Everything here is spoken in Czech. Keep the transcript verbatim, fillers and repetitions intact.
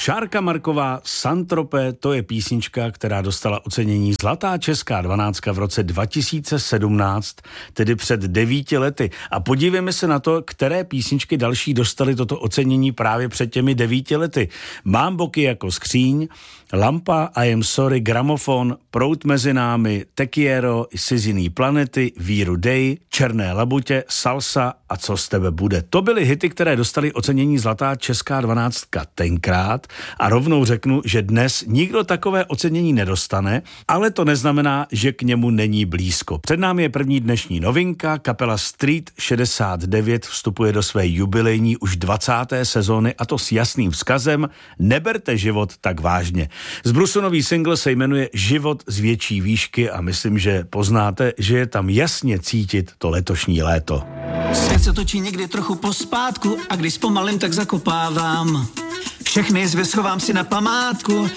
Šárka Marková, Saint-Tropez, to je písnička, která dostala ocenění Zlatá česká dvanáctka v roce dva tisíce sedmnáct, tedy před devíti lety. A podívejme se na to, které písničky další dostaly toto ocenění právě před těmi devíti lety. Mám boky jako skříň, Lampa, I am sorry, Gramofon, Proud mezi námi, Tequiero, Si z jiný planety, Víru Day, Černé labutě, Salsa a Co z tebe bude. To byly hity, které dostaly ocenění Zlatá česká dvanáctka tenkrát a rovnou řeknu, že dnes nikdo takové ocenění nedostane, ale to neznamená, že k němu není blízko. Před námi je první dnešní novinka, kapela Street šedesát devět vstupuje do své jubilejní už dvacáté sezóny a to s jasným vzkazem: neberte život tak vážně. Zbrusu nový single se jmenuje Život z větší výšky a myslím, že poznáte, že je tam jasně cítit to letošní léto. Svět se točí někdy trochu pospátku a když zpomalím, tak zakopávám. Všechny zvěr schovám si na památku.